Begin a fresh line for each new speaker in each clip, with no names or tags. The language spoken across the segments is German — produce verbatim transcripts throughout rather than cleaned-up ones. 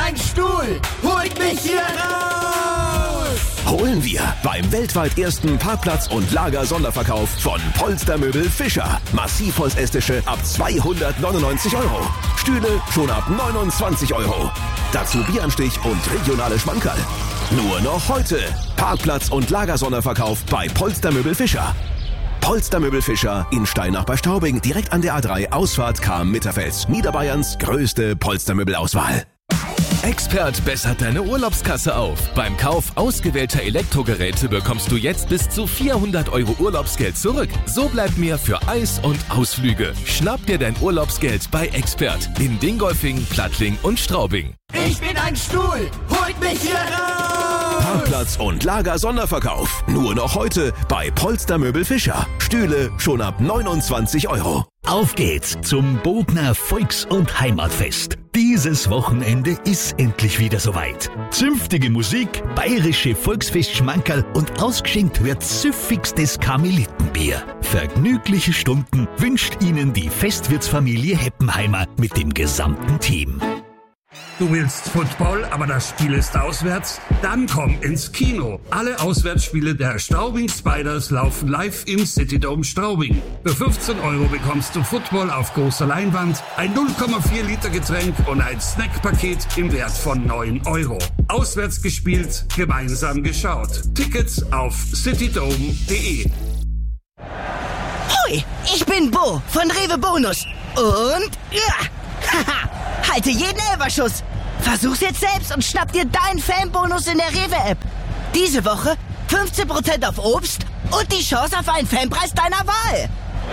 ein Stuhl. Holt mich hier raus.
Holen wir beim weltweit ersten Parkplatz- und Lager-Sonderverkauf von Polstermöbel Fischer. Massivholzestische ab zweihundertneunundneunzig Euro. Stühle schon ab neunundzwanzig Euro. Dazu Bieranstich und regionale Schmankerl. Nur noch heute. Parkplatz- und Lagersonderverkauf bei Polstermöbel Fischer. Polstermöbel Fischer in Steinach bei Straubing, direkt an der A drei, Ausfahrt Cham-Mitterfels. Niederbayerns größte Polstermöbelauswahl.
Expert bessert deine Urlaubskasse auf. Beim Kauf ausgewählter Elektrogeräte bekommst du jetzt bis zu vierhundert Euro Urlaubsgeld zurück. So bleibt mehr für Eis und Ausflüge. Schnapp dir dein Urlaubsgeld bei Expert in Dingolfing, Plattling und Straubing.
Ich bin ein Stuhl. Holt mich hier raus.
Parkplatz- und Lager-Sonderverkauf. Nur noch heute bei Polstermöbel Fischer. Stühle schon ab neunundzwanzig Euro.
Auf geht's zum Bogner Volks- und Heimatfest. Dieses Wochenende ist endlich wieder soweit. Zünftige Musik, bayerische Volksfestschmankerl und ausgeschenkt wird süffigstes Karmelitenbier. Vergnügliche Stunden wünscht Ihnen die Festwirtsfamilie Heppenheimer mit dem gesamten Team.
Du willst Football, aber das Spiel ist auswärts? Dann komm ins Kino. Alle Auswärtsspiele der Straubing Spiders laufen live im Citydome Straubing. Für fünfzehn Euro bekommst du Football auf großer Leinwand, ein null Komma vier Liter Getränk und ein Snackpaket im Wert von neun Euro. Auswärts gespielt, gemeinsam geschaut. Tickets auf citydome punkt de.
Hoi, ich bin Bo von Rewe Bonus. Und ja, haha, halte jeden Elferschuss. Versuch's jetzt selbst und schnapp dir deinen Fanbonus in der Rewe-App. Diese Woche fünfzehn Prozent auf Obst und die Chance auf einen Fanpreis deiner Wahl.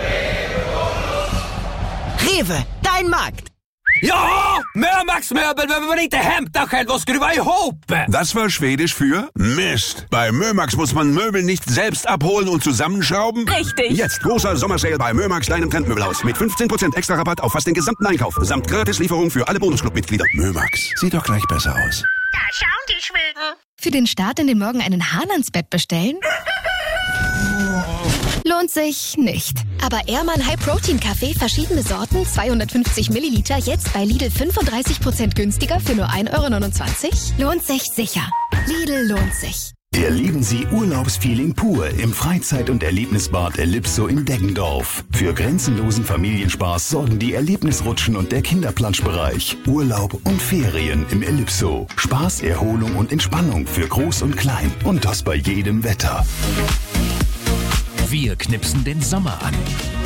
Rewe, dein Markt.
Ja, Mömax-Möbel, wenn wir nicht hemtachel, was skruva ihop.
Das war Schwedisch für Mist. Bei Mömax muss man Möbel nicht selbst abholen und zusammenschrauben.
Richtig.
Jetzt großer Sommersale bei Mömax, deinem Trendmöbelhaus. Mit fünfzehn Prozent extra Rabatt auf fast den gesamten Einkauf. Samt Gratislieferung für alle Bonusclub-Mitglieder. Mömax, sieht doch gleich besser aus.
Da schauen die Schweden.
Für den Start in den Morgen einen Hahn ans Bett bestellen? Lohnt sich nicht. Aber Ehrmann High Protein Kaffee, verschiedene Sorten, zweihundertfünfzig Milliliter, jetzt bei Lidl fünfunddreißig Prozent günstiger für nur ein Euro neunundzwanzig? Lohnt sich sicher. Lidl lohnt sich.
Erleben Sie Urlaubsfeeling pur im Freizeit- und Erlebnisbad Ellipso in Deggendorf. Für grenzenlosen Familienspaß sorgen die Erlebnisrutschen und der Kinderplanschbereich. Urlaub und Ferien im Ellipso. Spaß, Erholung und Entspannung für Groß und Klein. Und das bei jedem Wetter.
Wir knipsen den Sommer an.